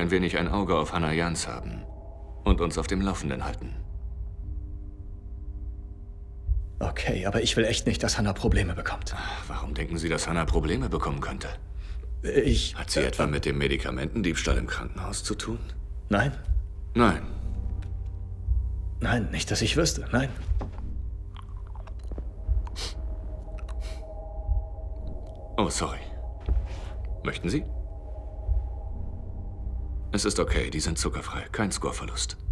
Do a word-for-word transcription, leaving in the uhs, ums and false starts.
ein wenig ein Auge auf Hannah Jans haben und uns auf dem Laufenden halten. Okay, aber ich will echt nicht, dass Hannah Probleme bekommt. Warum denken Sie, dass Hannah Probleme bekommen könnte? Ich... Hat sie äh, etwa mit dem Medikamentendiebstahl im Krankenhaus zu tun? Nein. Nein. Nein, nicht, dass ich wüsste. Nein. Oh, sorry. Möchten Sie? Es ist okay, die sind zuckerfrei. Kein Scoreverlust.